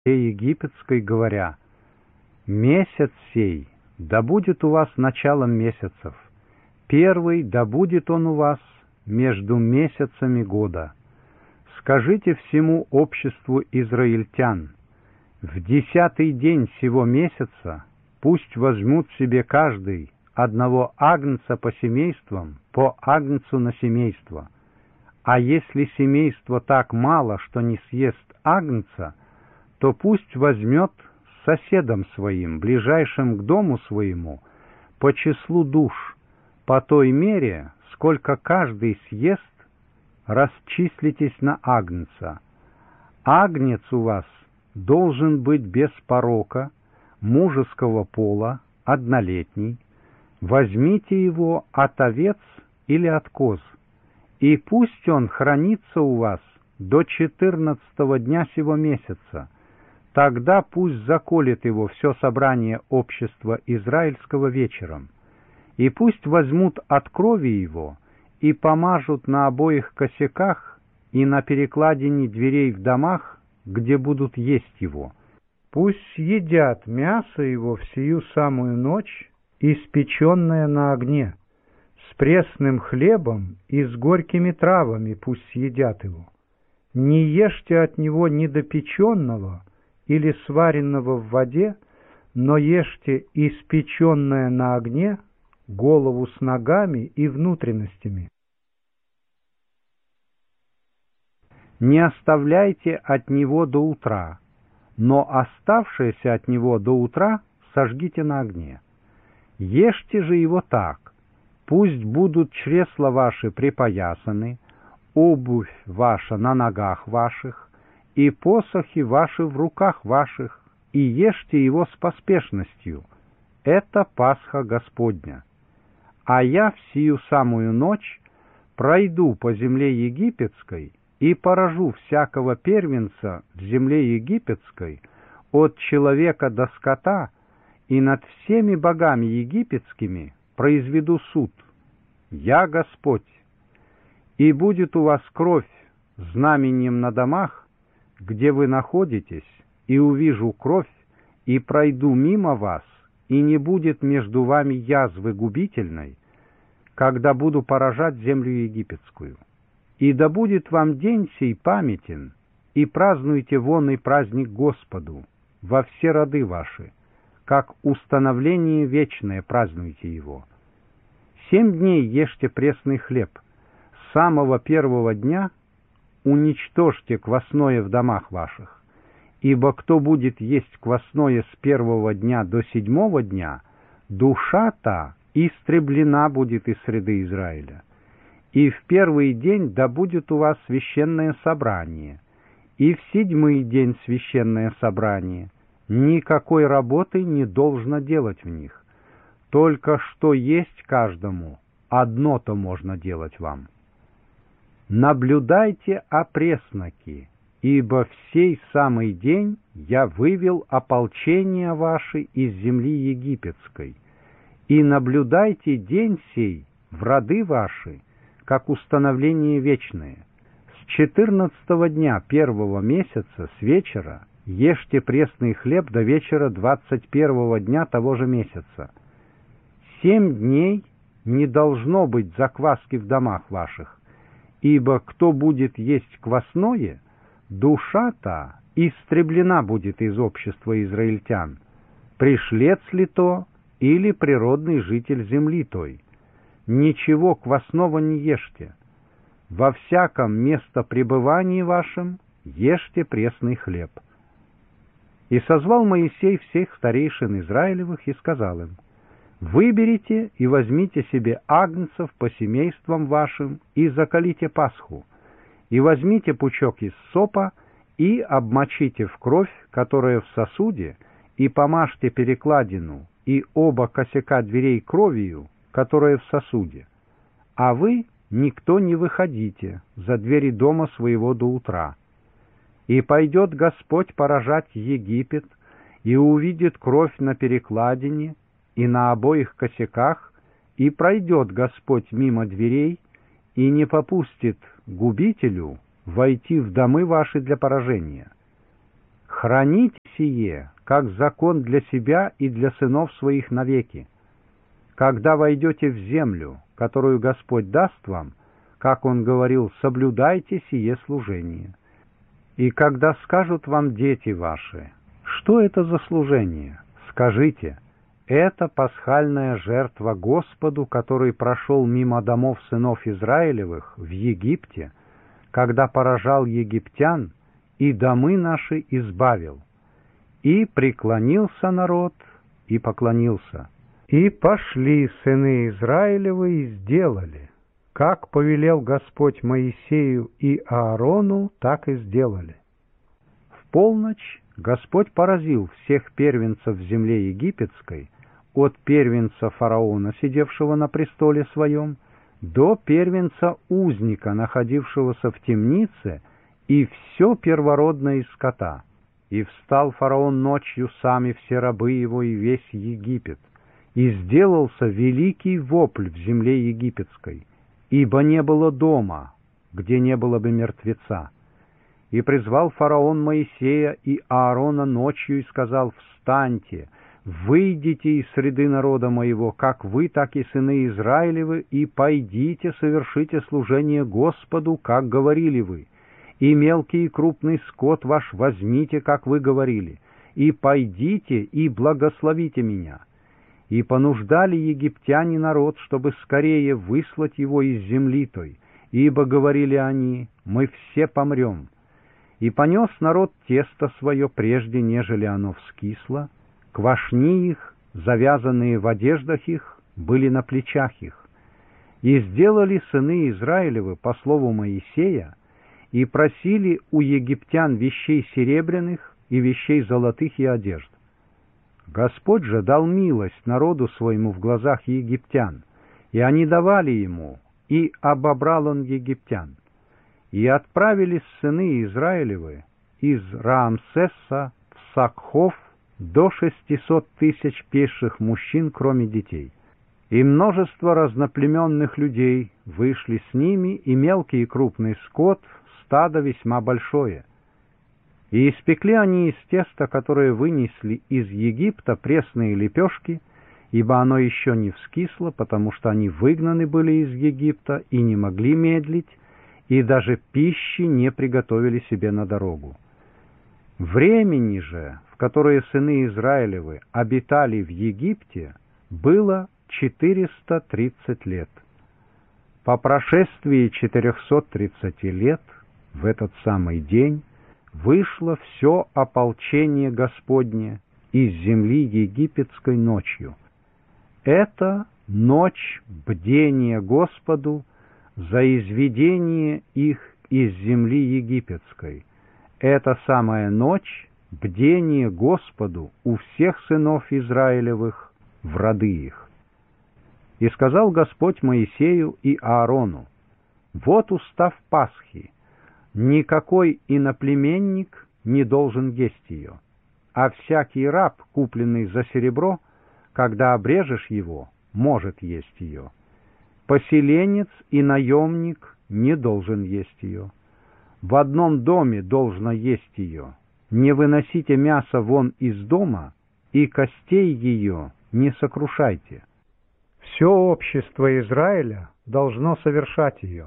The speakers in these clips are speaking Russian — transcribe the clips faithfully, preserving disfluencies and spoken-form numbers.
египетской, говоря: «Месяц сей да будет у вас началом месяцев, первый да будет он у вас между месяцами года. Скажите всему обществу израильтян: в десятый день сего месяца пусть возьмут себе каждый одного агнца по семействам, по агнцу на семейство. А если семейство так мало, что не съест агнца, то пусть возьмет с соседом своим, ближайшим к дому своему, по числу душ, по той мере, сколько каждый съест, расчислитесь на агнца. Агнец у вас должен быть без порока, мужеского пола, однолетний. Возьмите его от овец или от коз, и пусть он хранится у вас до четырнадцатого дня сего месяца. Тогда пусть заколет его все собрание общества израильского вечером, и пусть возьмут от крови его и помажут на обоих косяках и на перекладине дверей в домах, где будут есть его. Пусть съедят мясо его в сию самую ночь, испеченное на огне, с пресным хлебом и с горькими травами пусть съедят его. Не ешьте от него недопеченного или сваренного в воде, но ешьте испеченное на огне, голову с ногами и внутренностями. Не оставляйте от него до утра, но оставшееся от него до утра сожгите на огне. Ешьте же его так: пусть будут чресла ваши припоясаны, обувь ваша на ногах ваших, и посохи ваши в руках ваших, и ешьте его с поспешностью. Это Пасха Господня. А я в сию самую ночь пройду по земле египетской и поражу всякого первенца в земле египетской, от человека до скота, и над всеми богами египетскими произведу суд. Я Господь. И будет у вас кровь знаменем на домах, где вы находитесь, и увижу кровь, и пройду мимо вас, и не будет между вами язвы губительной, когда буду поражать землю египетскую. И да будет вам день сей памятен, и празднуйте вонный праздник Господу во все роды ваши, как установление вечное празднуйте его. Семь дней ешьте пресный хлеб, с самого первого дня уничтожьте квасное в домах ваших, ибо кто будет есть квасное с первого дня до седьмого дня, душа та истреблена будет из среды Израиля. И в первый день да будет у вас священное собрание, и в седьмой день священное собрание. Никакой работы не должно делать в них, только что есть каждому, одно-то можно делать вам. Наблюдайте о пресноке, ибо в сей самый день я вывел ополчение ваше из земли египетской, и наблюдайте день сей в роды ваши, как установление вечное. С четырнадцатого дня первого месяца с вечера ешьте пресный хлеб до вечера двадцать первого дня того же месяца. Семь дней не должно быть закваски в домах ваших, ибо кто будет есть квасное, душа та истреблена будет из общества израильтян, пришлец ли то или природный житель земли той. Ничего квасного не ешьте. Во всяком местопребывании вашем ешьте пресный хлеб. И созвал Моисей всех старейшин Израилевых и сказал им: выберите и возьмите себе агнцев по семействам вашим и заколите Пасху, и возьмите пучок из сопа и обмочите в кровь, которая в сосуде, и помажьте перекладину и оба косяка дверей кровью, которая в сосуде. А вы никто не выходите за двери дома своего до утра. И пойдет Господь поражать Египет, и увидит кровь на перекладине и на обоих косяках, и пройдет Господь мимо дверей, и не попустит губителю войти в домы ваши для поражения. Храните сие, как закон для себя и для сынов своих навеки. Когда войдете в землю, которую Господь даст вам, как Он говорил, соблюдайте сие служение. И когда скажут вам дети ваши, что это за служение, скажите, это пасхальная жертва Господу, который прошел мимо домов сынов Израилевых в Египте, когда поражал египтян и домы наши избавил. И преклонился народ, и поклонился. И пошли сыны Израилевы и сделали, как повелел Господь Моисею и Аарону, так и сделали. В полночь Господь поразил всех первенцев в земле египетской, от первенца фараона, сидевшего на престоле своем, до первенца узника, находившегося в темнице, и все первородное из скота. И встал фараон ночью, сами все рабы его и весь Египет, и сделался великий вопль в земле египетской, ибо не было дома, где не было бы мертвеца. И призвал фараон Моисея и Аарона ночью и сказал: «Встаньте, выйдите из среды народа моего, как вы, так и сыны Израилевы, и пойдите совершите служение Господу, как говорили вы. И мелкий и крупный скот ваш возьмите, как вы говорили, и пойдите и благословите меня». И понуждали египтяне народ, чтобы скорее выслать его из земли той, ибо, говорили они, мы все помрем. И понес народ тесто свое, прежде нежели оно вскисло, квашни их, завязанные в одеждах их, были на плечах их. И сделали сыны Израилевы по слову Моисея, и просили у египтян вещей серебряных и вещей золотых и одежд. Господь же дал милость народу своему в глазах египтян, и они давали ему, и обобрал он египтян. И отправились сыны Израилевы из Раамсеса в Сакхов до шестисот тысяч пеших мужчин, кроме детей. И множество разноплеменных людей вышли с ними, и мелкий и крупный скот, стадо весьма большое. И испекли они из теста, которое вынесли из Египта, пресные лепешки, ибо оно еще не вскисло, потому что они выгнаны были из Египта и не могли медлить, и даже пищи не приготовили себе на дорогу. Времени же, в которое сыны Израилевы обитали в Египте, было четыреста тридцать лет. По прошествии четырехсот тридцати лет, в этот самый день, вышло все ополчение Господне из земли египетской ночью. Это ночь бдения Господу за изведение их из земли египетской. Это самая ночь бдения Господу у всех сынов Израилевых в роды их. И сказал Господь Моисею и Аарону: «Вот устав Пасхи. Никакой иноплеменник не должен есть ее, а всякий раб, купленный за серебро, когда обрежешь его, может есть ее. Поселенец и наемник не должен есть ее. В одном доме должно есть ее. Не выносите мясо вон из дома, и костей ее не сокрушайте. Все общество Израиля должно совершать ее.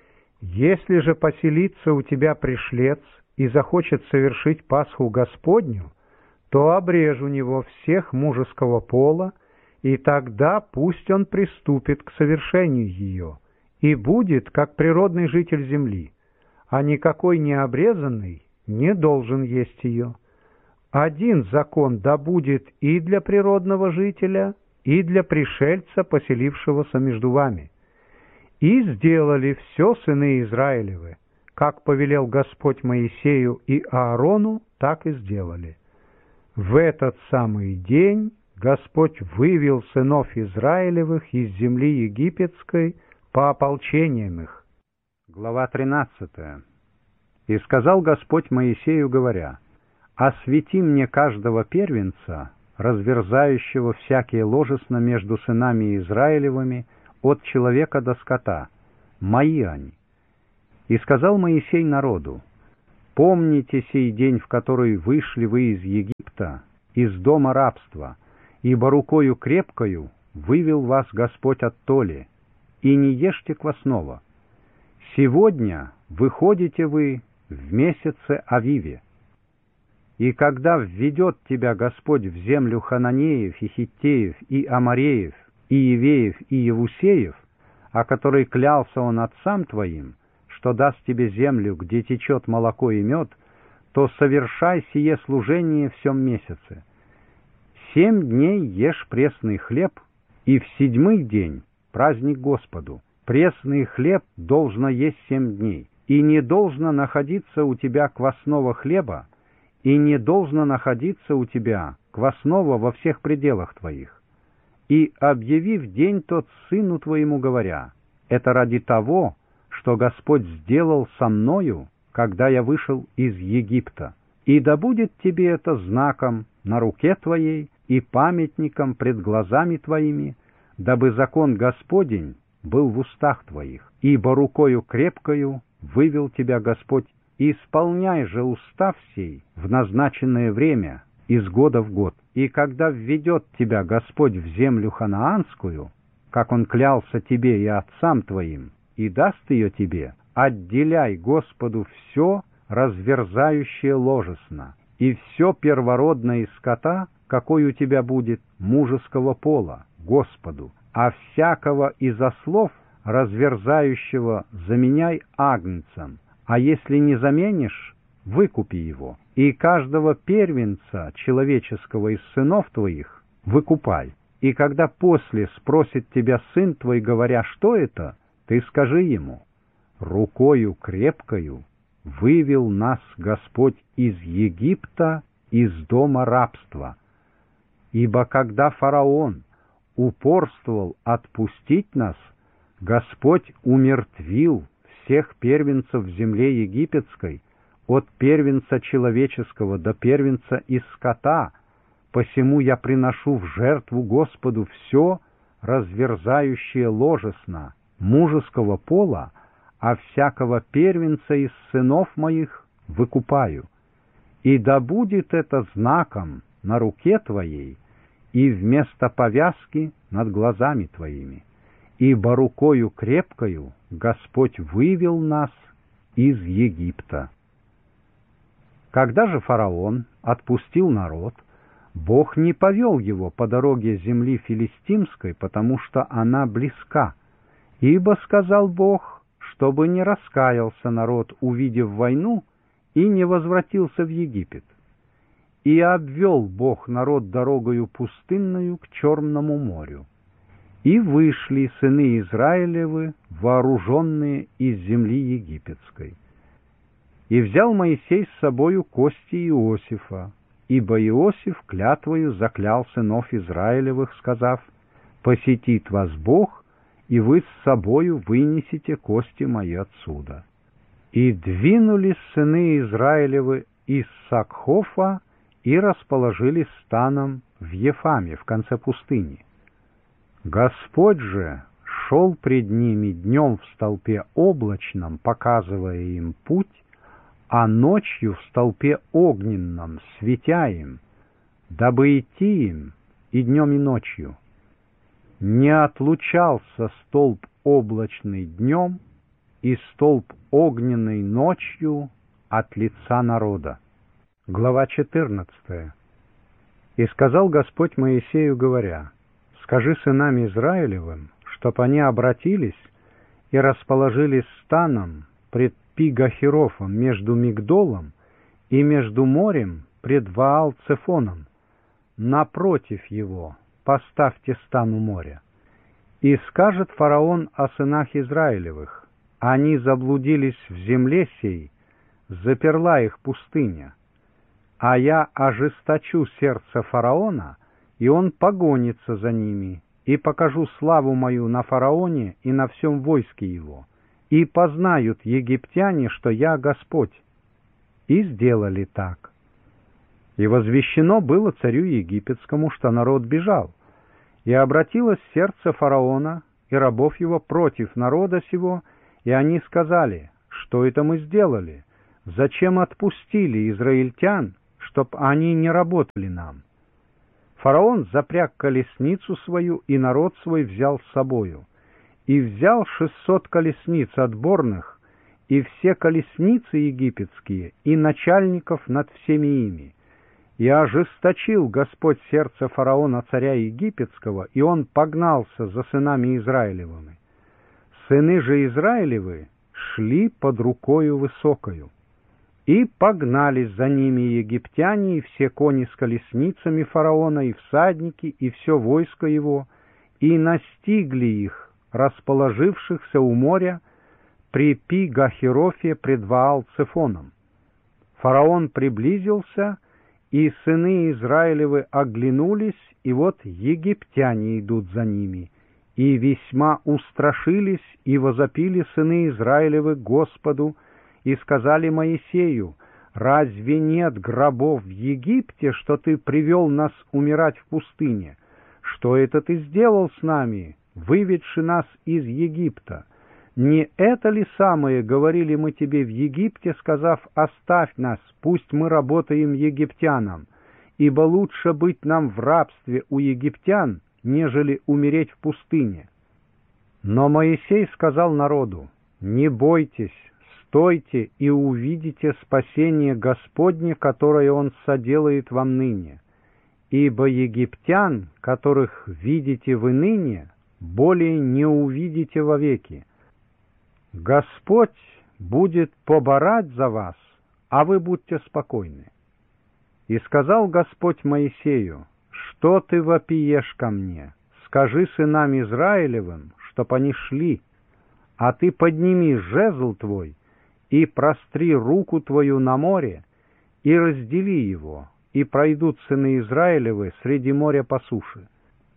Если же поселится у тебя пришлец и захочет совершить Пасху Господню, то обрежь у него всех мужеского пола, и тогда пусть он приступит к совершению ее, и будет, как природный житель земли, а никакой необрезанный не должен есть ее. Один закон да будет и для природного жителя, и для пришельца, поселившегося между вами. И сделали все сыны Израилевы, как повелел Господь Моисею и Аарону, так и сделали. В этот самый день Господь вывел сынов Израилевых из земли египетской по ополчениям их. Глава тринадцатая. И сказал Господь Моисею, говоря: «Освети мне каждого первенца, разверзающего всякие ложесно между сынами Израилевыми, от человека до скота, мои они». И сказал Моисей народу: Помните сей день, в который вышли вы из Египта, из дома рабства, ибо рукою крепкою вывел вас Господь оттоле, и не ешьте квасного. Сегодня выходите вы в месяце Авиве. И когда введет тебя Господь в землю Хананеев и Хиттеев и Амореев и Евеев и Евусеев, о которой клялся Он отцам твоим, что даст тебе землю, где течет молоко и мед, то совершай сие служение в сем месяце. Семь дней ешь пресный хлеб, и в седьмой день праздник Господу. Пресный хлеб должно есть семь дней, и не должно находиться у тебя квасного хлеба, и не должно находиться у тебя квасного во всех пределах твоих. И объяви в день тот сыну твоему, говоря: это ради того, что Господь сделал со мною, когда я вышел из Египта. И да будет тебе это знаком на руке твоей и памятником пред глазами твоими, дабы закон Господень был в устах твоих, ибо рукою крепкою вывел тебя Господь. Исполняй же устав сей в назначенное время, из года в год. И когда введет тебя Господь в землю ханаанскую, как Он клялся тебе и отцам твоим, и даст ее тебе, отделяй Господу все разверзающее ложесно, и все первородное из скота, какой у тебя будет, мужеского пола, Господу, а всякого из ослов разверзающего заменяй агнцем, а если не заменишь, выкупи его, и каждого первенца человеческого из сынов твоих выкупай. И когда после спросит тебя сын твой, говоря, что это, ты скажи ему: рукою крепкою вывел нас Господь из Египта, из дома рабства. Ибо когда фараон упорствовал отпустить нас, Господь умертвил всех первенцев в земле египетской, от первенца человеческого до первенца из скота, посему я приношу в жертву Господу все разверзающее ложесно мужеского пола, а всякого первенца из сынов моих выкупаю. И да будет это знаком на руке твоей и вместо повязки над глазами твоими, ибо рукою крепкою Господь вывел нас из Египта. Когда же фараон отпустил народ, Бог не повел его по дороге земли филистимской, потому что она близка, ибо сказал Бог, чтобы не раскаялся народ, увидев войну, и не возвратился в Египет. И обвел Бог народ дорогою пустынною к Черному морю. И вышли сыны Израилевы, вооруженные из земли египетской. И взял Моисей с собою кости Иосифа, ибо Иосиф клятвою заклял сынов Израилевых, сказав: «Посетит вас Бог, и вы с собою вынесете кости мои отсюда». И двинулись сыны Израилевы из Сакхофа и расположились станом в Ефаме, в конце пустыни. Господь же шел пред ними днем в столпе облачном, показывая им путь, а ночью в столпе огненном, светя им, дабы идти им и днем, и ночью. Не отлучался столб облачный днем и столб огненный ночью от лица народа. Глава четырнадцатая. «И сказал Господь Моисею, говоря: скажи сынам Израилевым, чтоб они обратились и расположились станом пред Пигахерофом между Мигдолом и между морем пред Ваал-Цефоном. Напротив его поставьте стан у моря. И скажет фараон о сынах Израилевых: они заблудились в земле сей, заперла их пустыня. А я ожесточу сердце фараона, и он погонится за ними, и покажу славу мою на фараоне и на всем войске его, и познают египтяне, что я Господь». И сделали так. И возвещено было царю египетскому, что народ бежал, и обратилось сердце фараона и рабов его против народа сего, и они сказали: «Что это мы сделали? зачем отпустили израильтян, чтоб они не работали нам? Фараон запряг колесницу свою, и народ свой взял с собою. И взял шестьсот колесниц отборных, и все колесницы египетские, и начальников над всеми ими. И ожесточил Господь сердце фараона, царя египетского, и он погнался за сынами Израилевыми. Сыны же Израилевы шли под рукою высокою. И погнались за ними египтяне, и все кони с колесницами фараона, и всадники, и все войско его, и настигли их, расположившихся у моря, при Пи-Гахерофе пред Ваал-Цефоном. Фараон приблизился, и сыны Израилевы оглянулись, и вот египтяне идут за ними, и весьма устрашились, и возопили сыны Израилевы Господу, и сказали Моисею: «Разве нет гробов в Египте, что ты привел нас умирать в пустыне? Что это ты сделал с нами, выведши нас из Египта? Не это ли самое говорили мы тебе в Египте, сказав: оставь нас, пусть мы работаем египтянам, ибо лучше быть нам в рабстве у египтян, нежели умереть в пустыне?» Но Моисей сказал народу: «Не бойтесь, стойте и увидите спасение Господне, которое Он соделает вам ныне. Ибо египтян, которых видите вы ныне, более не увидите вовеки. Господь будет поборать за вас, а вы будьте спокойны». И сказал Господь Моисею: «Что ты вопиешь ко мне? Скажи сынам Израилевым, чтоб они шли, а ты подними жезл твой и простри руку твою на море, и раздели его, и пройдут сыны Израилевы среди моря по суше.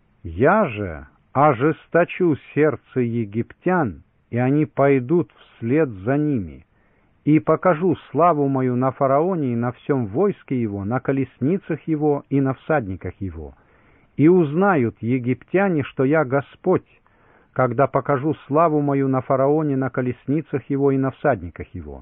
Я же ожесточу сердце египтян, и они пойдут вслед за ними, и покажу славу мою на фараоне и на всем войске его, на колесницах его и на всадниках его. И узнают египтяне, что я Господь, когда покажу славу мою на фараоне, на колесницах его и на всадниках его».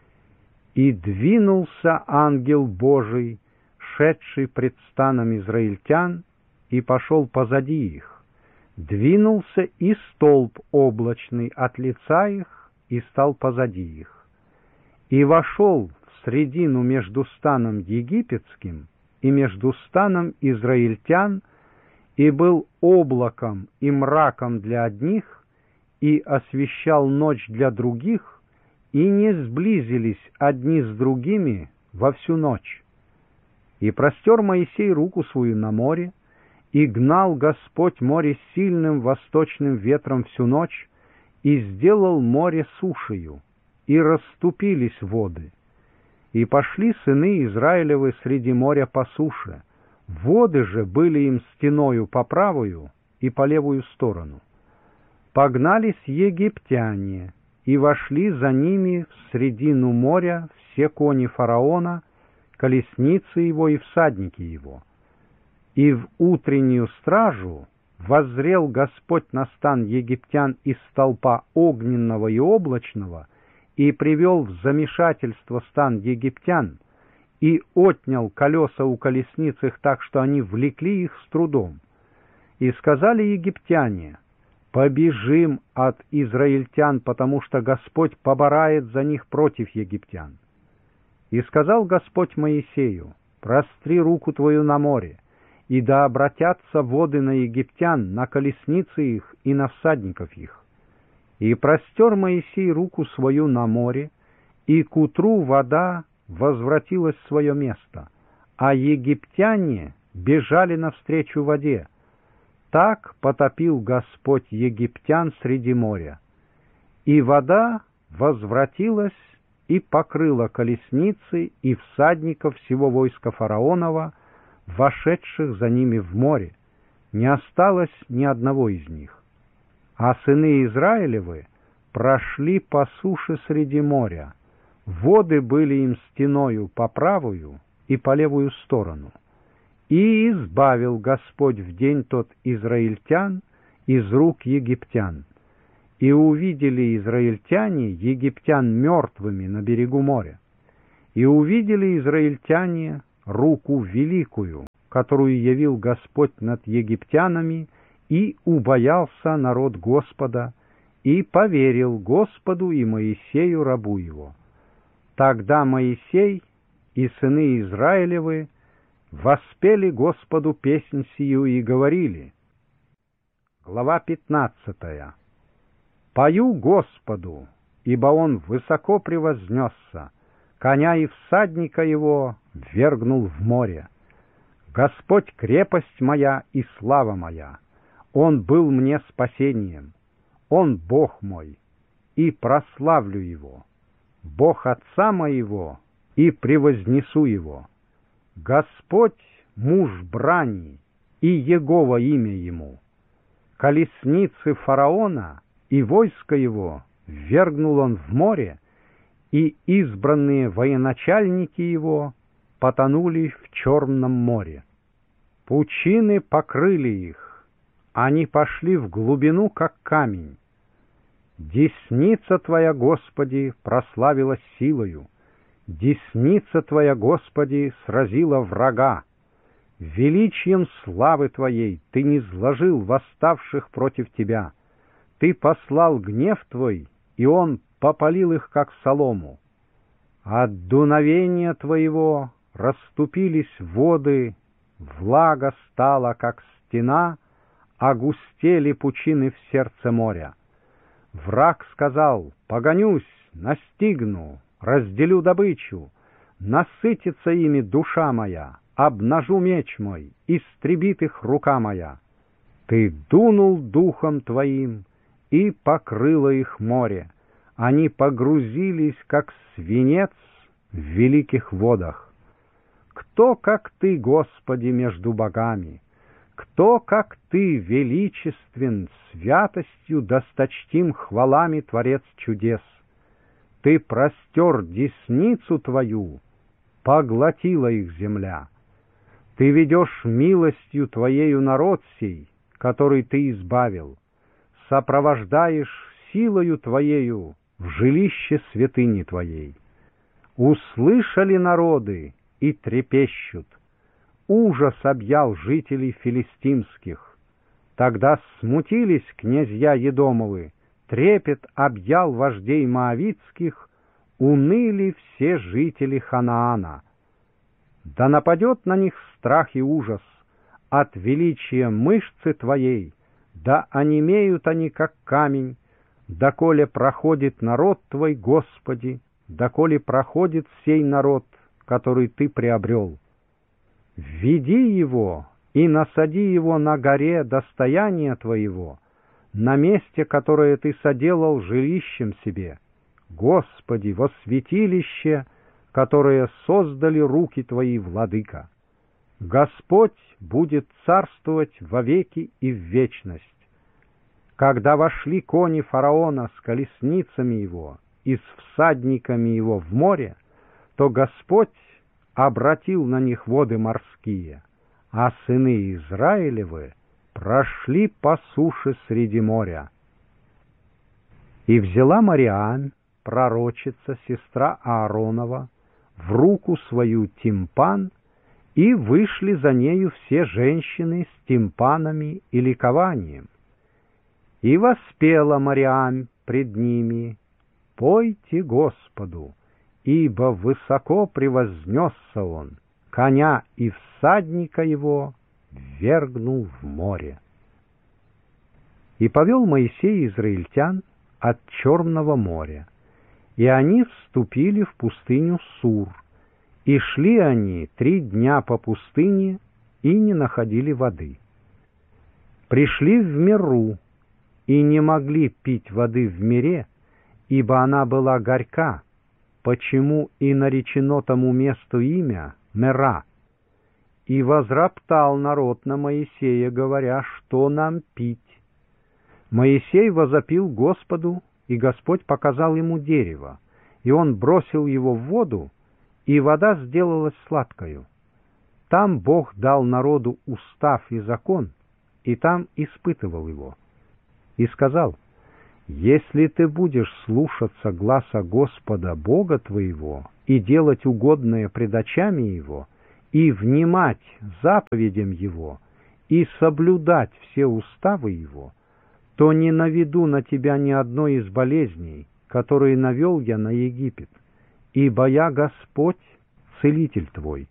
И двинулся ангел Божий, шедший пред станом израильтян, и пошел позади их. Двинулся и столб облачный от лица их, и стал позади их. И вошел в средину между станом египетским и между станом израильтян, и был облаком и мраком для одних, и освещал ночь для других, и не сблизились одни с другими во всю ночь. И простер Моисей руку свою на море, и гнал Господь море сильным восточным ветром всю ночь, и сделал море сушею, и расступились воды. И пошли сыны Израилевы среди моря по суше, воды же были им стеною по правую и по левую сторону. Погнались египтяне, и вошли за ними в средину моря все кони фараона, колесницы его и всадники его. И в утреннюю стражу воззрел Господь на стан египтян из столпа огненного и облачного, и привел в замешательство стан египтян, и отнял колеса у колесниц их так, что они влекли их с трудом. И сказали египтяне: «Побежим от израильтян, потому что Господь поборает за них против египтян». И сказал Господь Моисею: «Простри руку твою на море, и да обратятся воды на египтян, на колесницы их и на всадников их». И простер Моисей руку свою на море, и к утру вода возвратилась в свое место, а египтяне бежали навстречу воде. Так потопил Господь египтян среди моря. И вода возвратилась и покрыла колесницы и всадников всего войска фараонова, вошедших за ними в море. Не осталось ни одного из них. А сыны Израилевы прошли по суше среди моря. Воды были им стеною по правую и по левую сторону. И избавил Господь в день тот израильтян из рук египтян. И увидели израильтяне египтян мертвыми на берегу моря. И увидели израильтяне руку великую, которую явил Господь над египтянами, и убоялся народ Господа, и поверил Господу и Моисею рабу его. Тогда Моисей и сыны Израилевы воспели Господу песнь сию и говорили. Глава пятнадцатая. «Пою Господу, ибо Он высоко превознесся, коня и всадника его ввергнул в море. Господь — крепость моя и слава моя, Он был мне спасением, Он Бог мой, и прославлю Его, Бог Отца моего, и превознесу Его. Господь — муж брани, и Егова имя Ему. Колесницы фараона и войско его ввергнул Он в море, и избранные военачальники его потонули в Черном море. Пучины покрыли их, они пошли в глубину, как камень. Десница Твоя, Господи, прославилась силою, десница Твоя, Господи, сразила врага. Величием славы Твоей Ты низложил восставших против Тебя. Ты послал гнев Твой, и он попалил их, как солому. От дуновения Твоего расступились воды, влага стала, как стена, огустели пучины в сердце моря. Враг сказал: погонюсь, настигну, разделю добычу, насытится ими душа моя, обнажу меч мой, истребит их рука моя. Ты дунул духом Твоим, и покрыло их море. Они погрузились, как свинец в великих водах. Кто, как Ты, Господи, между богами? Кто, как Ты, величествен, святостью досточтим хвалами Творец чудес? Ты простер десницу Твою, поглотила их земля. Ты ведешь милостью Твоею народ сей, который Ты избавил, сопровождаешь силою Твоею в жилище святыни Твоей. Услышали народы и трепещут. Ужас объял жителей филистимских. Тогда смутились князья Едомовы, трепет объял вождей моавитских, уныли все жители Ханаана. Да нападет на них страх и ужас от величия мышцы Твоей, да онемеют они, как камень, доколе проходит народ Твой, Господи, доколе проходит сей народ, который Ты приобрел. Введи его и насади его на горе достояния Твоего, на месте, которое Ты соделал жилищем себе, Господи, во святилище, которое создали руки Твои, Владыка. Господь будет царствовать вовеки и в вечность. Когда вошли кони фараона с колесницами его и с всадниками его в море, то Господь обратил на них воды морские, а сыны Израилевы прошли по суше среди моря. И взяла Мариам, пророчица, сестра Ааронова, в руку свою тимпан, и вышли за нею все женщины с тимпанами и ликованием. И воспела Мариам пред ними: «Пойте Господу, ибо высоко превознесся Он, коня и всадника его ввергнул в море». И повел Моисей израильтян от Черного моря, и они вступили в пустыню Сур, и шли они три дня по пустыне и не находили воды. Пришли в Меру, и не могли пить воды в Мере, ибо она была горька, почему и наречено тому месту имя Мера. И возроптал народ на Моисея, говоря: что нам пить? Моисей возопил Господу, и Господь показал ему дерево, и он бросил его в воду, и вода сделалась сладкою. Там Бог дал народу устав и закон, и там испытывал его. И сказал: если ты будешь слушаться гласа Господа Бога твоего и делать угодное пред очами его, и внимать заповедям его, и соблюдать все уставы его, то не наведу на тебя ни одной из болезней, которые навел я на Египет, ибо я Господь, целитель твой».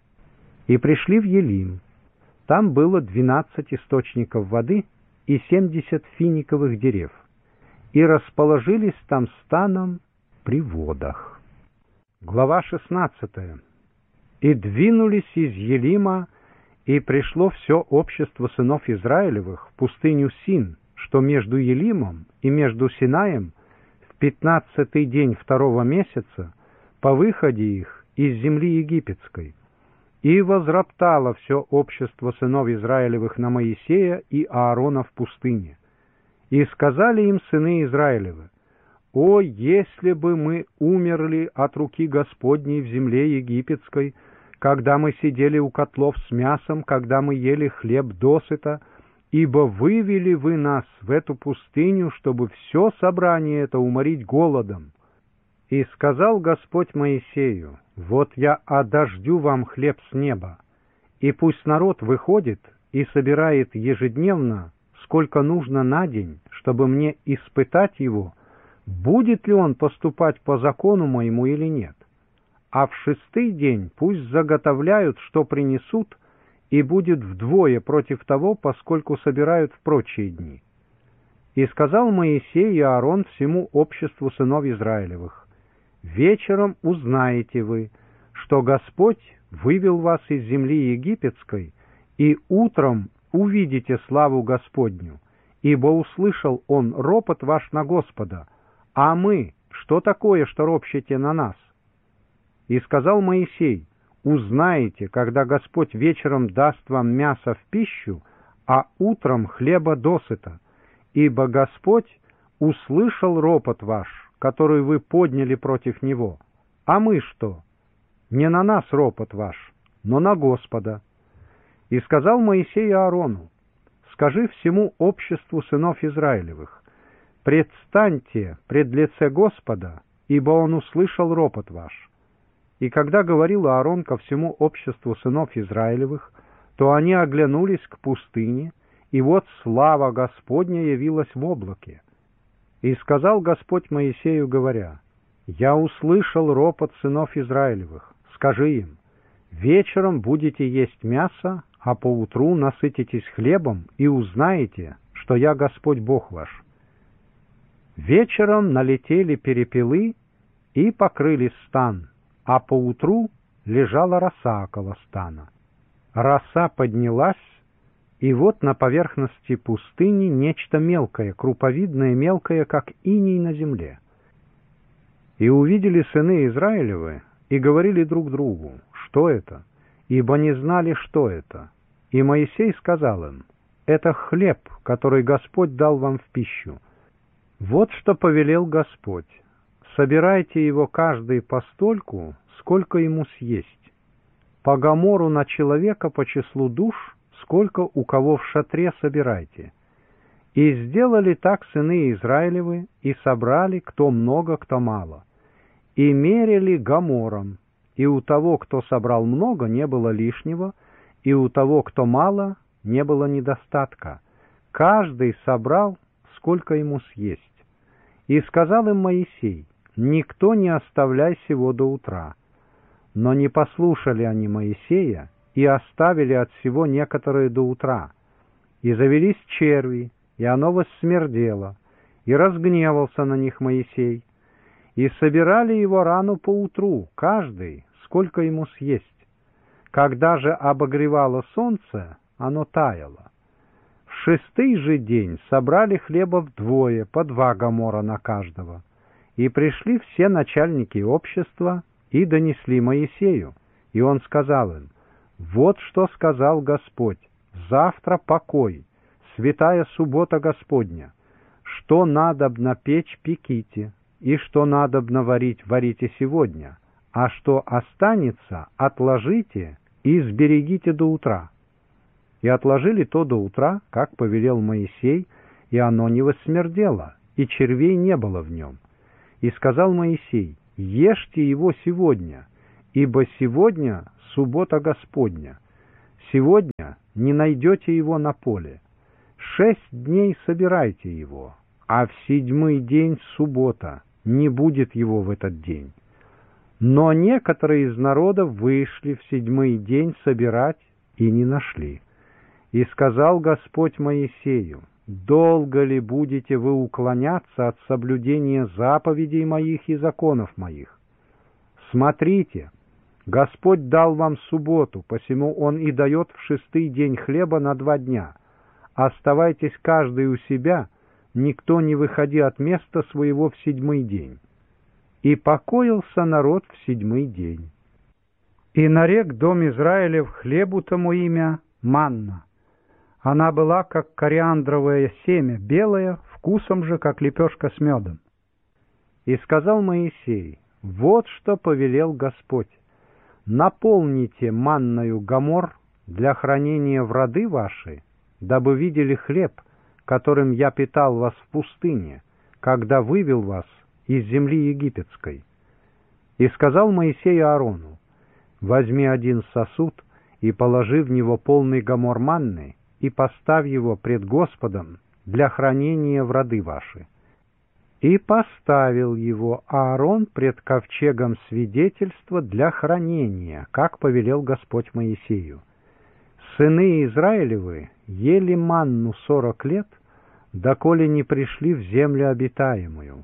И пришли в Елим. Там было двенадцать источников воды и семьдесят финиковых дерев, и расположились там станом при водах. Глава шестнадцатая. «И двинулись из Елима, и пришло все общество сынов Израилевых в пустыню Син, что между Елимом и между Синаем, в пятнадцатый день второго месяца, по выходе их из земли египетской. И возроптало все общество сынов Израилевых на Моисея и Аарона в пустыне. И сказали им сыны Израилевы: «О, если бы мы умерли от руки Господней в земле египетской, когда мы сидели у котлов с мясом, когда мы ели хлеб досыта, ибо вывели вы нас в эту пустыню, чтобы все собрание это уморить голодом». И сказал Господь Моисею: «Вот я одождю вам хлеб с неба, и пусть народ выходит и собирает ежедневно, сколько нужно на день, чтобы мне испытать его, будет ли он поступать по закону моему или нет. А в шестый день пусть заготовляют, что принесут, и будет вдвое против того, поскольку собирают в прочие дни». И сказал Моисей и Аарон всему обществу сынов Израилевых: «Вечером узнаете вы, что Господь вывел вас из земли египетской, и утром увидите славу Господню, ибо услышал Он ропот ваш на Господа, а мы, что такое, что ропщете на нас?» И сказал Моисей: «Узнаете, когда Господь вечером даст вам мясо в пищу, а утром хлеба досыта, ибо Господь услышал ропот ваш, который вы подняли против Него. А мы что? Не на нас ропот ваш, но на Господа». И сказал Моисей Аарону: «Скажи всему обществу сынов Израилевых: предстаньте пред лице Господа, ибо Он услышал ропот ваш». И когда говорил Аарон ко всему обществу сынов Израилевых, то они оглянулись к пустыне, и вот слава Господня явилась в облаке. И сказал Господь Моисею, говоря: «Я услышал ропот сынов Израилевых. Скажи им: вечером будете есть мясо, а поутру насытитесь хлебом и узнаете, что я Господь Бог ваш». Вечером налетели перепелы и покрыли стан, а поутру лежала роса около стана. Роса поднялась, и вот на поверхности пустыни нечто мелкое, круповидное мелкое, как иней на земле. И увидели сыны Израилевы, и говорили друг другу: что это? Ибо не знали, что это. И Моисей сказал им: это хлеб, который Господь дал вам в пищу. Вот что повелел Господь: собирайте его каждый постольку, сколько ему съесть. По гомору на человека по числу душ, сколько у кого в шатре, собирайте. И сделали так сыны Израилевы, и собрали, кто много, кто мало. И мерили гомором, и у того, кто собрал много, не было лишнего, и у того, кто мало, не было недостатка. Каждый собрал, сколько ему съесть. И сказал им Моисей: никто не оставляй сего до утра. Но не послушали они Моисея, и оставили от всего некоторые до утра. И завелись черви, и оно воссмердело, и разгневался на них Моисей. И собирали его рану поутру, каждый, сколько ему съесть. Когда же обогревало солнце, оно таяло. В шестый же день собрали хлеба вдвое, по два гомора на каждого. И пришли все начальники общества и донесли Моисею. И он сказал им: вот что сказал Господь: завтра покой, святая суббота Господня. Что надобно печь, пеките, и что надобно варить, варите сегодня, а что останется, отложите и сберегите до утра. И отложили то до утра, как повелел Моисей, и оно не воссмердело, и червей не было в нем. И сказал Моисей: ешьте его сегодня, ибо сегодня суббота Господня. Сегодня не найдете его на поле. Шесть дней собирайте его, а в седьмой день суббота, не будет его в этот день. Но некоторые из народа вышли в седьмой день собирать и не нашли. И сказал Господь Моисею: долго ли будете вы уклоняться от соблюдения заповедей моих и законов моих? Смотрите, Господь дал вам субботу, посему Он и дает в шестый день хлеба на два дня. Оставайтесь каждый у себя, никто не выходи от места своего в седьмой день. И покоился народ в седьмой день. И нарек дом Израилев хлебу тому имя манна. Она была, как кориандровое семя, белая, вкусом же, как лепешка с медом. И сказал Моисей: вот что повелел Господь: наполните манною гомор для хранения в роды ваши, дабы видели хлеб, которым я питал вас в пустыне, когда вывел вас из земли египетской. И сказал Моисей Аарону: возьми один сосуд и положи в него полный гомор манны, и поставь его пред Господом для хранения в роды ваши. И поставил его Аарон пред ковчегом свидетельства для хранения, как повелел Господь Моисею. Сыны Израилевы ели манну сорок лет, доколе не пришли в землю обитаемую.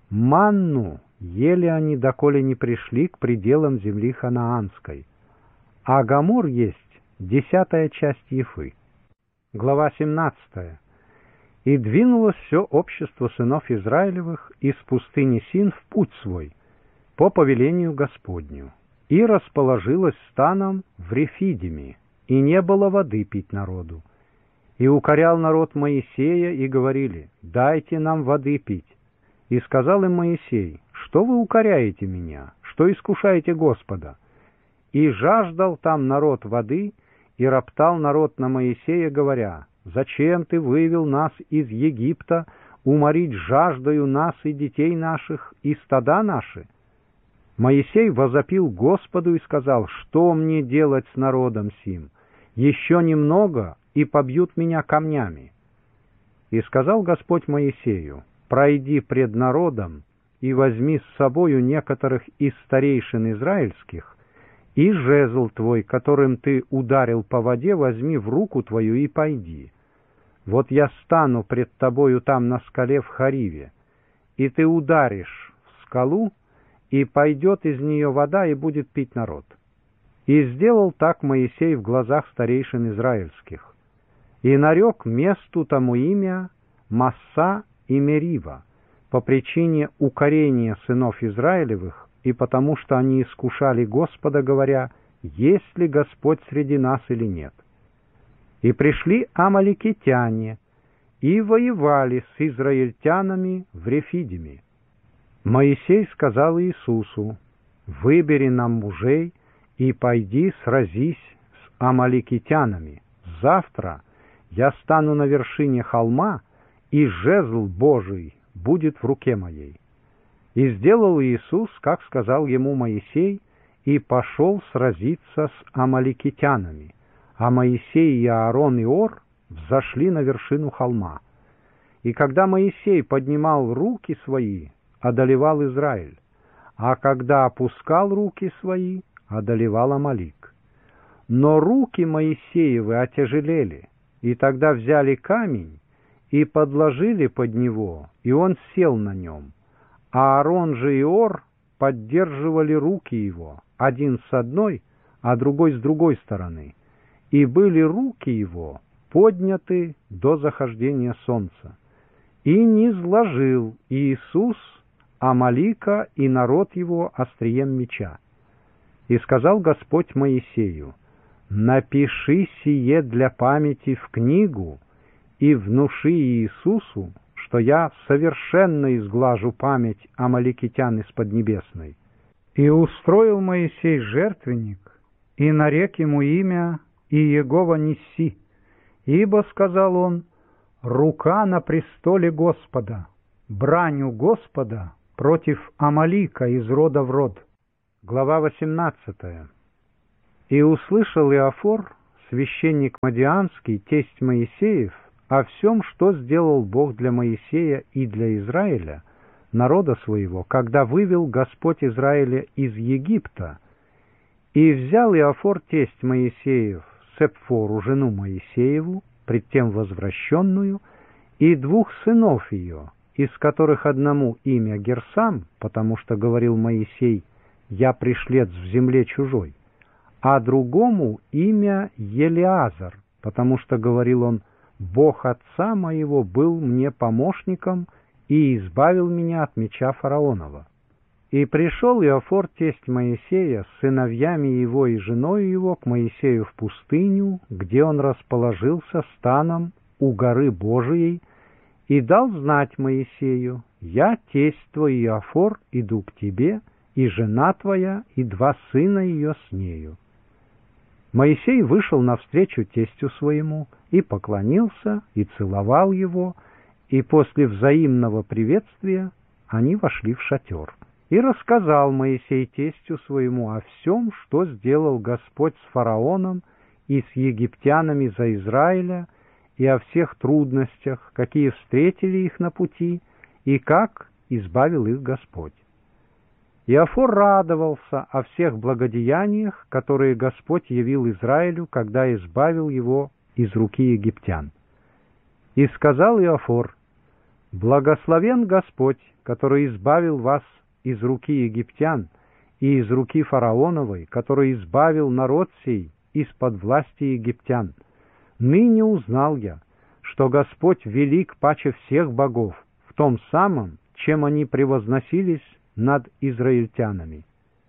Манну ели они, доколе не пришли к пределам земли ханаанской. А гомор есть десятая часть ефы. Глава семнадцатая. И двинулось все общество сынов Израилевых из пустыни Син в путь свой, по повелению Господню, и расположилось станом в Рефидиме, и не было воды пить народу. И укорял народ Моисея, и говорили: дайте нам воды пить. И сказал им Моисей: что вы укоряете меня, что искушаете Господа? И жаждал там народ воды, и роптал народ на Моисея, говоря: зачем ты вывел нас из Египта, уморить жаждою нас и детей наших, и стада наши? Моисей возопил Господу и сказал: что мне делать с народом сим? Еще немного, и побьют меня камнями. И сказал Господь Моисею: пройди пред народом, и возьми с собою некоторых из старейшин израильских, и жезл твой, которым ты ударил по воде, возьми в руку твою и пойди. Вот я стану пред тобою там на скале в Хариве, и ты ударишь в скалу, и пойдет из нее вода, и будет пить народ. И сделал так Моисей в глазах старейшин израильских. И нарек месту тому имя Масса и Мерива, по причине укорения сынов Израилевых, и потому что они искушали Господа, говоря: есть ли Господь среди нас или нет. И пришли амаликитяне, и воевали с израильтянами в Рефидиме. Моисей сказал Иисусу: выбери нам мужей, и пойди сразись с амаликитянами. Завтра я стану на вершине холма, и жезл Божий будет в руке моей. И сделал Иисус, как сказал ему Моисей, и пошел сразиться с амаликитянами. А Моисей и Аарон и Ор взошли на вершину холма. И когда Моисей поднимал руки свои, одолевал Израиль, а когда опускал руки свои, одолевал Амалик. Но руки Моисеевы отяжелели, и тогда взяли камень и подложили под него, и он сел на нем. А Аарон же и Ор поддерживали руки его, один с одной, а другой с другой стороны, и были руки его подняты до захождения солнца. И не сложил Иисус Амалика и народ его острием меча. И сказал Господь Моисею: напиши сие для памяти в книгу, и внуши Иисусу, что я совершенно изглажу память амаликитян из Поднебесной. И устроил Моисей жертвенник, и нарек ему имя Иегова Нисси, ибо, сказал он, рука на престоле Господа, бранью Господа против Амалика из рода в род. Глава восемнадцатая. И услышал Иофор, священник Мадиамский, тесть Моисеев, о всем, что сделал Бог для Моисея и для Израиля, народа своего, когда вывел Господь Израиля из Египта. И взял Иофор, тесть Моисеев, Сепфору, жену Моисееву, пред тем возвращенную, и двух сынов ее, из которых одному имя Герсам, потому что говорил Моисей: «Я пришлец в земле чужой», а другому имя Елиазар, потому что говорил он: «Бог отца моего был мне помощником и избавил меня от меча фараонова». И пришел Иофор, тесть Моисея, с сыновьями его и женой его к Моисею в пустыню, где он расположился станом у горы Божией, и дал знать Моисею: «Я, тесть твой Иофор, иду к тебе, и жена твоя, и два сына ее с нею». Моисей вышел навстречу тестю своему, и поклонился, и целовал его, и после взаимного приветствия они вошли в шатер. И рассказал Моисей тестю своему о всем, что сделал Господь с фараоном и с египтянами за Израиля, и о всех трудностях, какие встретили их на пути, и как избавил их Господь. Иофор радовался о всех благодеяниях, которые Господь явил Израилю, когда избавил его из руки египтян. И сказал Иофор: «Благословен Господь, который избавил вас из руки египтян и из руки фараоновой, который избавил народ сей из-под власти египтян. Ныне узнал я, что Господь велик паче всех богов, в том самом, чем они превозносились над израильтянами».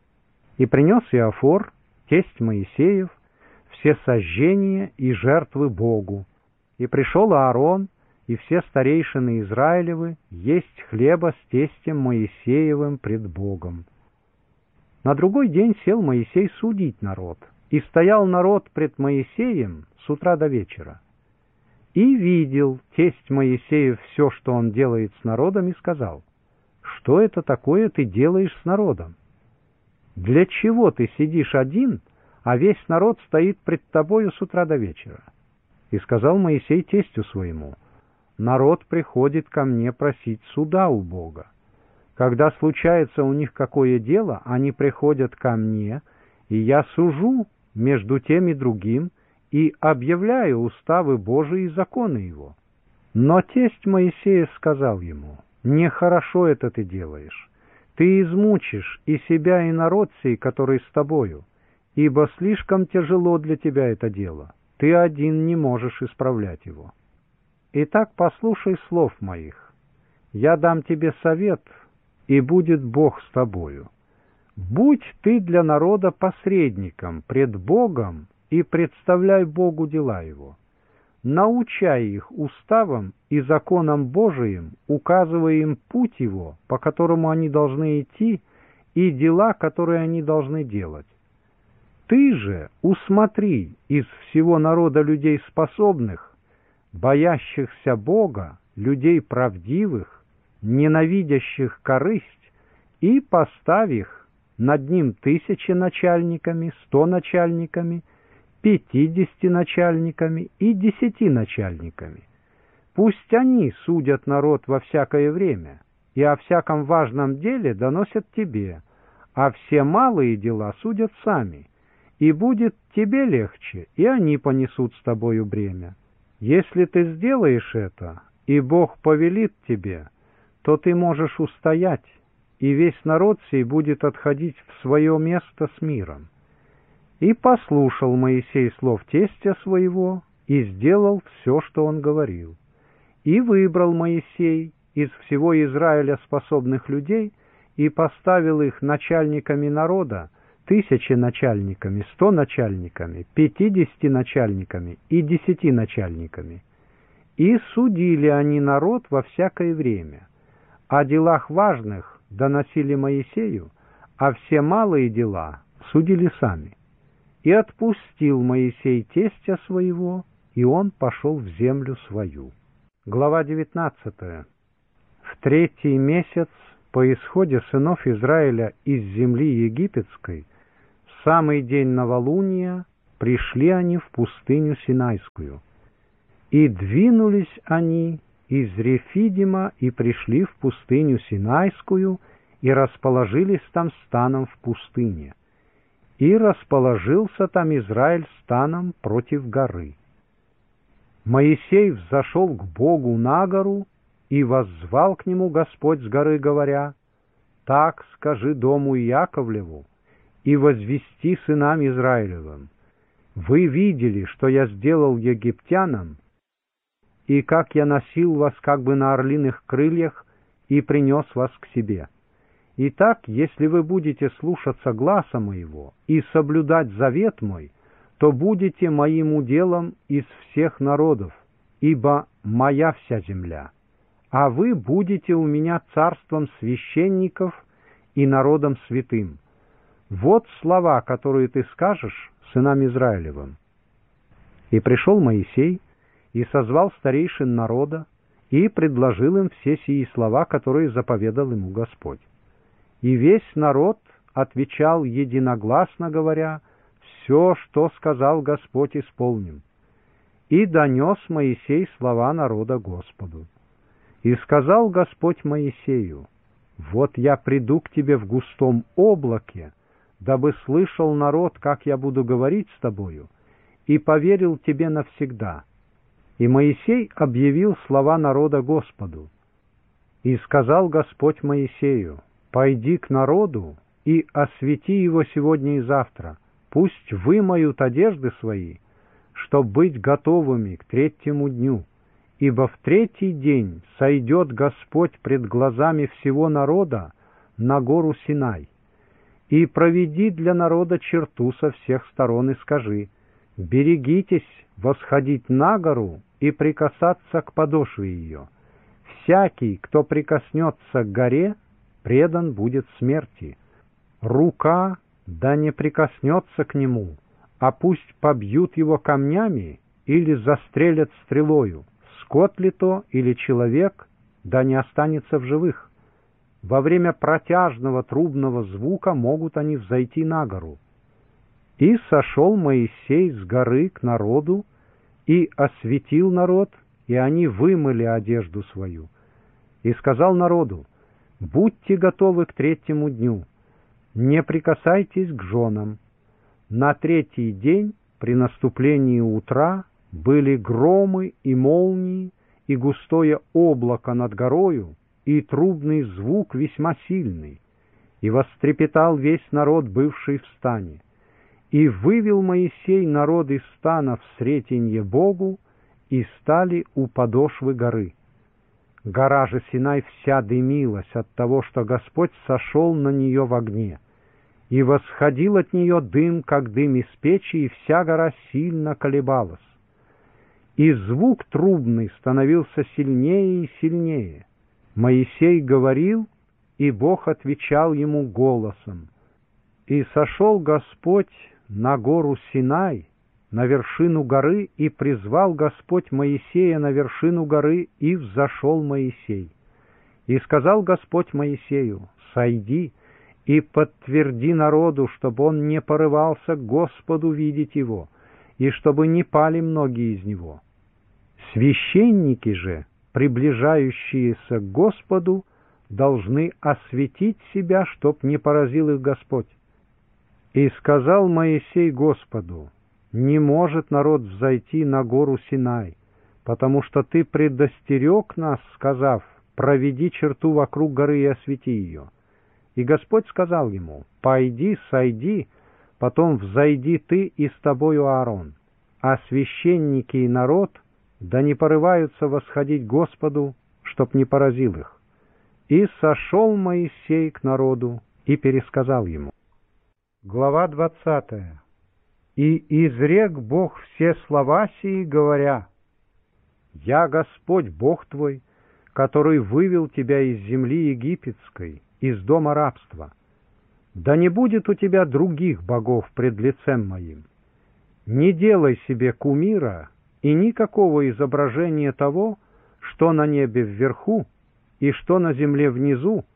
И принес Иофор, тесть Моисеев, все сожжения и жертвы Богу. И пришел Аарон и все старейшины Израилевы есть хлеба с тестем Моисеевым пред Богом. На другой день сел Моисей судить народ, и стоял народ пред Моисеем с утра до вечера. И видел тесть Моисеев все, что он делает с народом, и сказал: «Что это такое ты делаешь с народом? Для чего ты сидишь один, а весь народ стоит пред тобою с утра до вечера?» И сказал Моисей тестю своему: «Народ приходит ко мне просить суда у Бога. Когда случается у них какое дело, они приходят ко мне, и я сужу между тем и другим, и объявляю уставы Божии и законы его». Но тесть Моисея сказал ему: «Нехорошо это ты делаешь. Ты измучишь и себя, и народ сей, который с тобою, ибо слишком тяжело для тебя это дело. Ты один не можешь исправлять его. Итак, послушай слов моих. Я дам тебе совет, и будет Бог с тобою. Будь ты для народа посредником пред Богом и представляй Богу дела его. Научай их уставам и законам Божиим, указывая им путь его, по которому они должны идти, и дела, которые они должны делать. Ты же усмотри из всего народа людей способных, боящихся Бога, людей правдивых, ненавидящих корысть, и поставь их над ним тысячи начальниками, сто начальниками, пятидесяти начальниками и десяти начальниками. Пусть они судят народ во всякое время, и о всяком важном деле доносят тебе, а все малые дела судят сами, и будет тебе легче, и они понесут с тобою бремя. Если ты сделаешь это, и Бог повелит тебе, то ты можешь устоять, и весь народ сей будет отходить в свое место с миром». И послушал Моисей слов тестя своего, и сделал все, что он говорил. И выбрал Моисей из всего Израиля способных людей, и поставил их начальниками народа, тысячи начальниками, сто начальниками, пятидесяти начальниками и десяти начальниками. И судили они народ во всякое время. О делах важных доносили Моисею, а все малые дела судили сами. И отпустил Моисей тестя своего, и он пошел в землю свою. Глава девятнадцатая. В третий месяц, по исходе сынов Израиля из земли египетской, в самый день новолуния пришли они в пустыню Синайскую. И двинулись они из Рефидима и пришли в пустыню Синайскую и расположились там станом в пустыне. И расположился там Израиль станом против горы. Моисей взошел к Богу на гору, и воззвал к нему Господь с горы, говоря: «Так скажи дому Яковлеву и возвести сынам Израилевым: вы видели, что я сделал египтянам, и как я носил вас как бы на орлиных крыльях и принес вас к себе. Итак, если вы будете слушаться гласа моего и соблюдать завет мой, то будете моим уделом из всех народов, ибо моя вся земля, а вы будете у меня царством священников и народом святым. Вот слова, которые ты скажешь сынам Израилевым». И пришел Моисей и созвал старейшин народа и предложил им все сии слова, которые заповедал ему Господь. И весь народ отвечал единогласно, говоря: «Все, что сказал Господь, исполним». И донес Моисей слова народа Господу. И сказал Господь Моисею: «Вот я приду к тебе в густом облаке, дабы слышал народ, как я буду говорить с тобою, и поверил тебе навсегда». И Моисей объявил слова народа Господу. И сказал Господь Моисею: «Пойди к народу и освети его сегодня и завтра, пусть вымоют одежды свои, чтоб быть готовыми к третьему дню, ибо в третий день сойдет Господь пред глазами всего народа на гору Синай. И проведи для народа черту со всех сторон и скажи: берегитесь восходить на гору и прикасаться к подошве ее. Всякий, кто прикоснется к горе, предан будет смерти. Рука да не прикоснется к нему, а пусть побьют его камнями или застрелят стрелою. Скот ли то или человек, да не останется в живых. Во время протяжного трубного звука могут они взойти на гору». И сошел Моисей с горы к народу и осветил народ, и они вымыли одежду свою. И сказал народу: «Будьте готовы к третьему дню, не прикасайтесь к женам». На третий день при наступлении утра были громы и молнии, и густое облако над горою, и трубный звук весьма сильный, и вострепетал весь народ, бывший в стане. И вывел Моисей народ из стана в сретенье Богу, и стали у подошвы горы. Гора же Синай вся дымилась от того, что Господь сошел на нее в огне, и восходил от нее дым, как дым из печи, и вся гора сильно колебалась. И звук трубный становился сильнее и сильнее. Моисей говорил, и Бог отвечал ему голосом. И сошел Господь на гору Синай, на вершину горы, и призвал Господь Моисея на вершину горы, и взошел Моисей. И сказал Господь Моисею: «Сойди и подтверди народу, чтобы он не порывался к Господу видеть его, и чтобы не пали многие из него. Священники же, приближающиеся к Господу, должны осветить себя, чтоб не поразил их Господь». И сказал Моисей Господу: «Не может народ взойти на гору Синай, потому что ты предостерег нас, сказав: проведи черту вокруг горы и освети ее». И Господь сказал ему: «Пойди, сойди, потом взойди ты и с тобою Аарон, а священники и народ да не порываются восходить Господу, чтоб не поразил их». И сошел Моисей к народу и пересказал ему. Глава двадцатая. «И изрек Бог все слова сии, говоря: «Я Господь Бог твой, который вывел тебя из земли египетской, из дома рабства. Да не будет у тебя других богов пред лицем моим. Не делай себе кумира и никакого изображения того, что на небе вверху и что на земле внизу,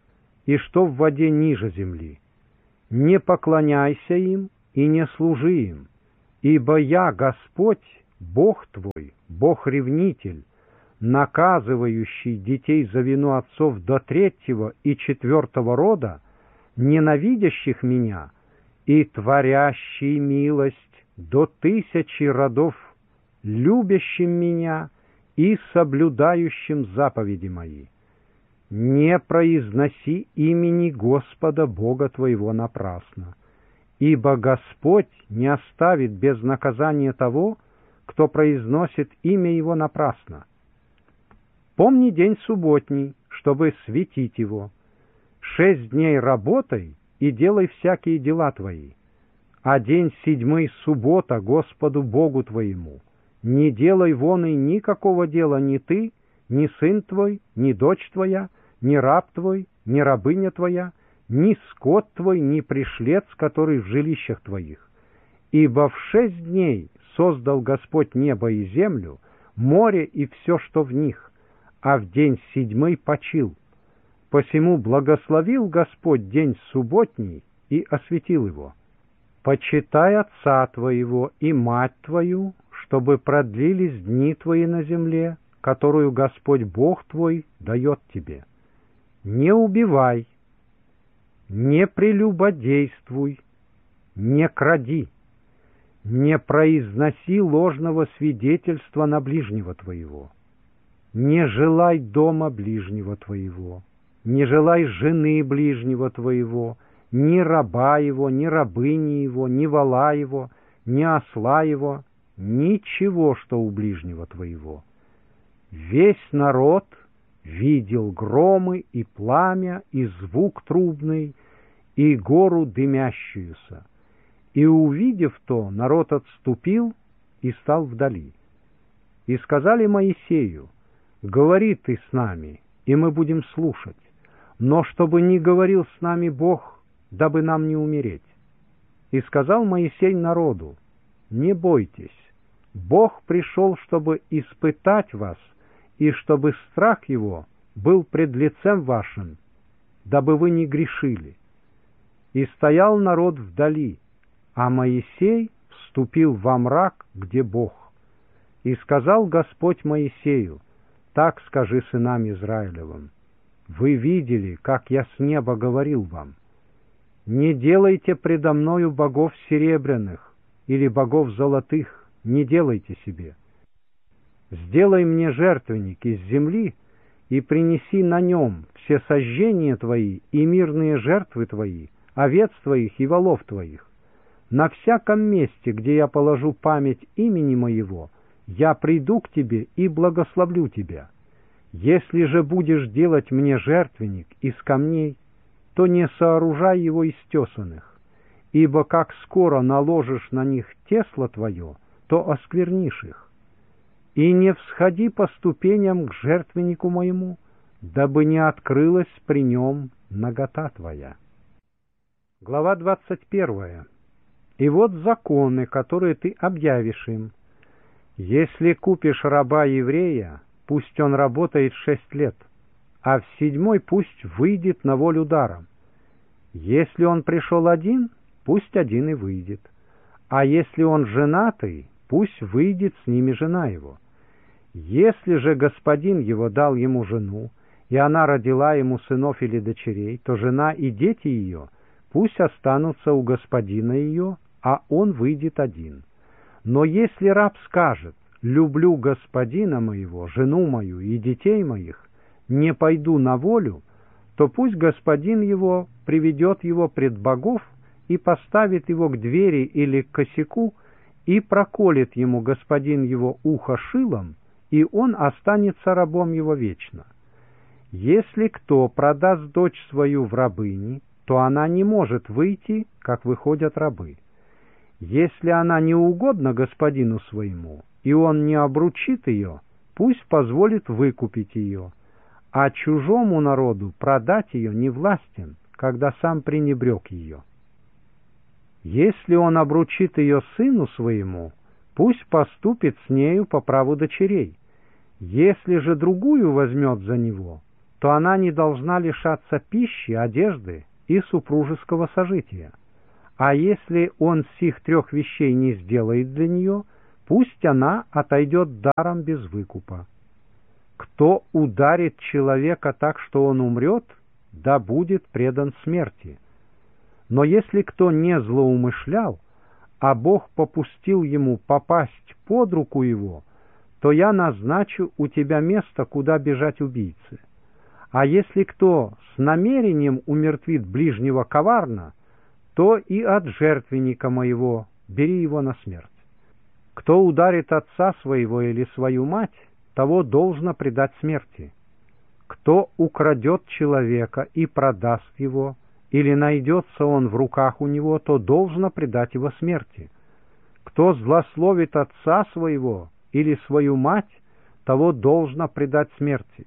и что в воде ниже земли. Не поклоняйся им и не служи им, ибо я, Господь, Бог твой, Бог-ревнитель, наказывающий детей за вину отцов до третьего и четвертого рода, ненавидящих меня, и творящий милость до тысячи родов, любящим меня и соблюдающим заповеди мои. Не произноси имени Господа Бога твоего напрасно, ибо Господь не оставит без наказания того, кто произносит имя Его напрасно. Помни день субботний, чтобы светить его. Шесть дней работай и делай всякие дела твои, а день седьмой суббота Господу Богу твоему. Не делай вон и никакого дела ни ты, ни сын твой, ни дочь твоя, ни раб твой, ни рабыня твоя, ни скот твой, ни пришлец, который в жилищах твоих. Ибо в шесть дней создал Господь небо и землю, море и все, что в них, а в день седьмой почил. Посему благословил Господь день субботний и осветил его. Почитай отца твоего и мать твою, чтобы продлились дни твои на земле, которую Господь Бог твой дает тебе. Не убивай, не прелюбодействуй, не кради, не произноси ложного свидетельства на ближнего твоего, не желай дома ближнего твоего, не желай жены ближнего твоего, ни раба его, ни рабыни его, ни вола его, ни осла его, ничего, что у ближнего твоего. Весь народ видел громы и пламя, и звук трубный, и гору дымящуюся. И, увидев то, народ отступил и стал вдали. И сказали Моисею: «Говори ты с нами, и мы будем слушать, но чтобы не говорил с нами Бог, дабы нам не умереть». И сказал Моисей народу: «Не бойтесь, Бог пришел, чтобы испытать вас, и чтобы страх Его был пред лицем вашим, дабы вы не грешили». И стоял народ вдали, а Моисей вступил во мрак, где Бог. И сказал Господь Моисею: «Так скажи сынам Израилевым: вы видели, как я с неба говорил вам. Не делайте предо мною богов серебряных или богов золотых, не делайте себе. Сделай мне жертвенник из земли и принеси на нем все сожжения твои и мирные жертвы твои, овец твоих и волов твоих. На всяком месте, где я положу память имени моего, я приду к тебе и благословлю тебя. Если же будешь делать мне жертвенник из камней, то не сооружай его из тесаных, ибо как скоро наложишь на них тесло твое, то осквернишь их. И не всходи по ступеням к жертвеннику моему, дабы не открылась при нем нагота твоя». Глава двадцать первая. «И вот законы, которые ты объявишь им. Если купишь раба еврея, пусть он работает шесть лет, а в седьмой пусть выйдет на волю даром. Если он пришел один, пусть один и выйдет. А если он женатый, пусть выйдет с ними жена его. Если же господин его дал ему жену, и она родила ему сынов или дочерей, то жена и дети ее пусть останутся у господина ее, а он выйдет один. Но если раб скажет: люблю господина моего, жену мою и детей моих, не пойду на волю, то пусть господин его приведет его пред богов и поставит его к двери или к косяку, и проколет ему господин его ухо шилом, и он останется рабом его вечно. Если кто продаст дочь свою в рабыни, то она не может выйти, как выходят рабы. Если она не угодна господину своему, и он не обручит ее, пусть позволит выкупить ее, а чужому народу продать ее не властен, когда сам пренебрег ее. Если он обручит ее сыну своему, пусть поступит с нею по праву дочерей. Если же другую возьмет за него, то она не должна лишаться пищи, одежды и супружеского сожития. А если он сих трех вещей не сделает для нее, пусть она отойдет даром без выкупа. Кто ударит человека так, что он умрет, да будет предан смерти. Но если кто не злоумышлял, а Бог попустил ему попасть под руку его, то я назначу у тебя место, куда бежать убийце. А если кто с намерением умертвит ближнего коварно, то и от жертвенника моего бери его на смерть. Кто ударит отца своего или свою мать, того должно предать смерти. Кто украдет человека и продаст его, или найдется он в руках у него, то должно предать его смерти. Кто злословит отца своего или свою мать, того должно предать смерти.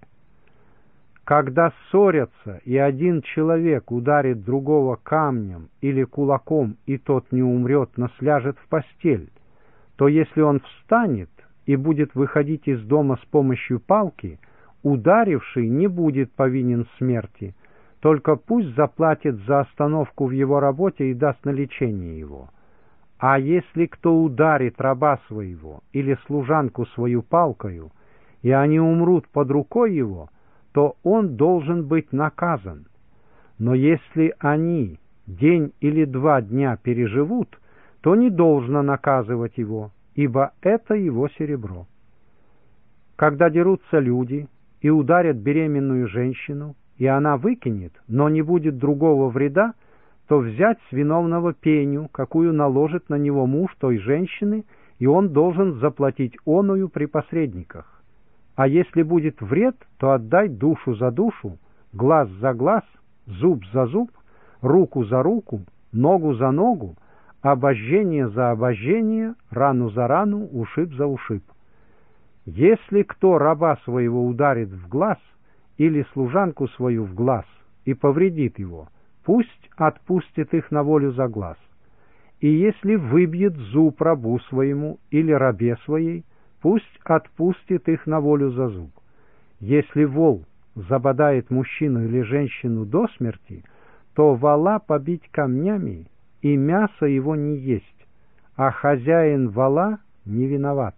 Когда ссорятся, и один человек ударит другого камнем или кулаком, и тот не умрет, но сляжет в постель, то если он встанет и будет выходить из дома с помощью палки, ударивший не будет повинен смерти, только пусть заплатит за остановку в его работе и даст на лечение его. А если кто ударит раба своего или служанку свою палкою, и они умрут под рукой его, то он должен быть наказан. Но если они день или два дня переживут, то не должно наказывать его, ибо это его серебро. Когда дерутся люди и ударят беременную женщину, и она выкинет, но не будет другого вреда, то взять с виновного пеню, какую наложит на него муж той женщины, и он должен заплатить оную при посредниках. А если будет вред, то отдай душу за душу, глаз за глаз, зуб за зуб, руку за руку, ногу за ногу, обожжение за обожжение, рану за рану, ушиб за ушиб. Если кто раба своего ударит в глаз или служанку свою в глаз и повредит его, пусть отпустит их на волю за глаз. И если выбьет зуб рабу своему или рабе своей, пусть отпустит их на волю за зуб. Если вол забодает мужчину или женщину до смерти, то вола побить камнями и мясо его не есть, а хозяин вола не виноват.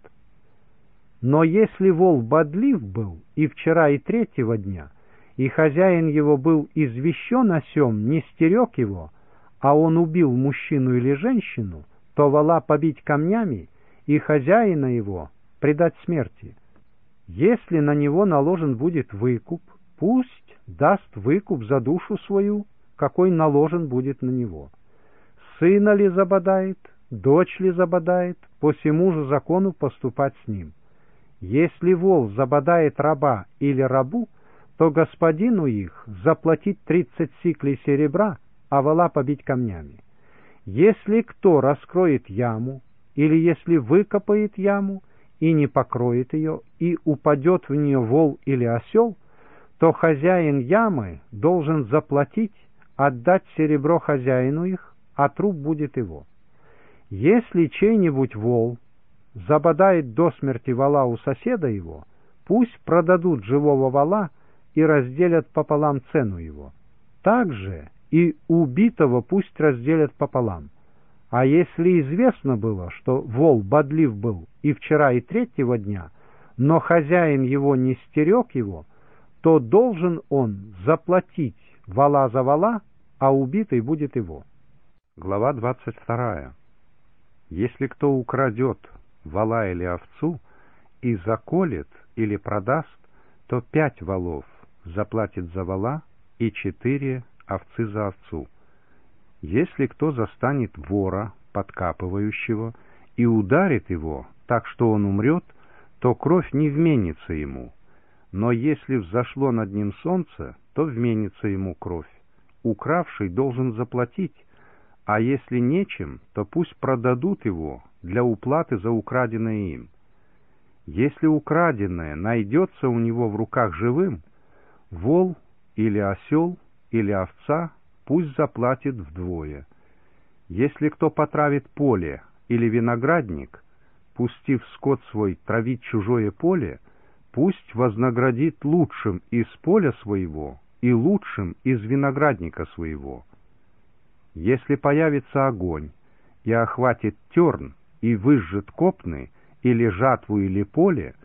Но если вол бодлив был и вчера, и третьего дня, и хозяин его был извещен о сем, не стерег его, а он убил мужчину или женщину, то вола побить камнями и хозяина его предать смерти. Если на него наложен будет выкуп, пусть даст выкуп за душу свою, какой наложен будет на него. Сына ли забодает, дочь ли забодает, по сему же закону поступать с ним. Если вол забодает раба или рабу, то господину их заплатить тридцать сиклей серебра, а вола побить камнями. Если кто раскроет яму, или если выкопает яму, и не покроет ее, и упадет в нее вол или осел, то хозяин ямы должен заплатить, отдать серебро хозяину их, а труп будет его. Если чей-нибудь вол забодает до смерти вола у соседа его, пусть продадут живого вола и разделят пополам цену его. Также и убитого пусть разделят пополам. А если известно было, что вол бодлив был и вчера, и третьего дня, но хозяин его не стерег его, то должен он заплатить вола за вола, а убитый будет его. Глава двадцать вторая. Если кто украдет вола или овцу и заколет или продаст, то пять волов заплатит за вола и четыре овцы за овцу. Если кто застанет вора, подкапывающего, и ударит его так, что он умрет, то кровь не вменится ему. Но если взошло над ним солнце, то вменится ему кровь. Укравший должен заплатить, а если нечем, то пусть продадут его для уплаты за украденное им. Если украденное найдется у него в руках живым, вол или осел или овца пусть заплатит вдвое. Если кто потравит поле или виноградник, пустив скот свой травить чужое поле, пусть вознаградит лучшим из поля своего и лучшим из виноградника своего. Если появится огонь и охватит терн, и выжжет копны, или жатву, или поле,